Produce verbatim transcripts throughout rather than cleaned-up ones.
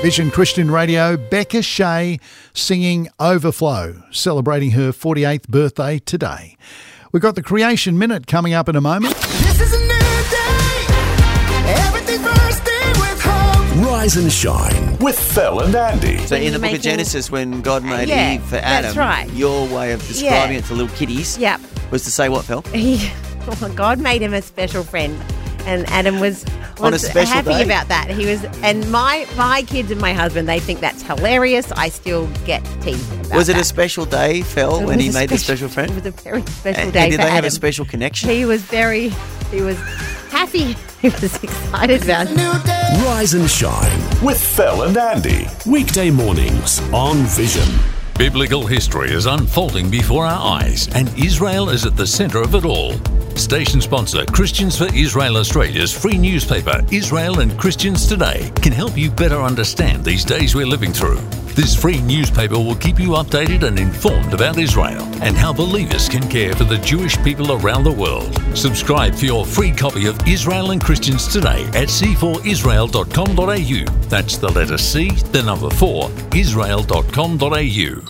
Vision Christian Radio, Becca Shea singing Overflow, celebrating her forty-eighth birthday today. We've got the Creation Minute coming up in a moment. This is a new day. Everything's bursting with hope. Rise and shine with Phil and Andy. So in the book making- of Genesis, when God made Yeah, Eve for Adam, that's right. your way of describing Yeah. it to little kiddies Yep. was to say what, Phil? He, oh, God made him a special friend, and Adam was, On a was special happy day? about that. He was, and my my kids and my husband, they think that's hilarious. I still get teased about Was it that. a special day, Phil, It when was he a made the special- special friend? It was a very special And, day and did for they have Adam. a special connection? He was very, he was happy. He was excited about it. New day. Rise and shine with Phil and Andy. Weekday mornings on Vision. Biblical history is unfolding before our eyes, and Israel is at the centre of it all. Station sponsor Christians for Israel Australia's free newspaper, Israel and Christians Today, can help you better understand these days we're living through. This free newspaper will keep you updated and informed about Israel and how believers can care for the Jewish people around the world. Subscribe for your free copy of Israel and Christians Today at c four israel dot com dot a u. That's the letter C, the number four, israel dot com dot a u.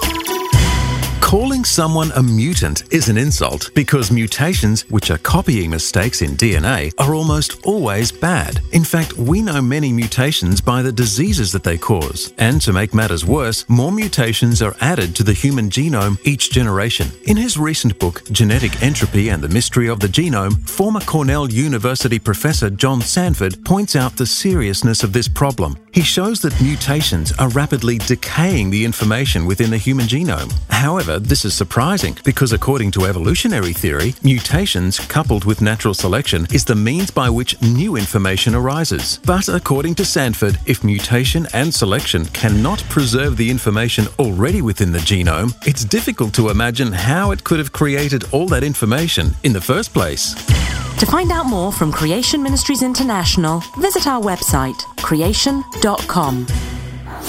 Calling someone a mutant is an insult because mutations, which are copying mistakes in D N A, are almost always bad. In fact, we know many mutations by the diseases that they cause. And to make matters worse, more mutations are added to the human genome each generation. In his recent book, Genetic Entropy and the Mystery of the Genome, former Cornell University professor John Sanford points out the seriousness of this problem. He shows that mutations are rapidly decaying the information within the human genome. However, this is surprising because according to evolutionary theory, mutations coupled with natural selection is the means by which new information arises. But according to Sanford, if mutation and selection cannot preserve the information already within the genome, it's difficult to imagine how it could have created all that information in the first place. To find out more from Creation Ministries International, visit our website, creation dot com.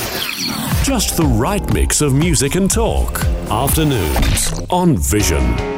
Just the right mix of music and talk. Afternoons on Vision.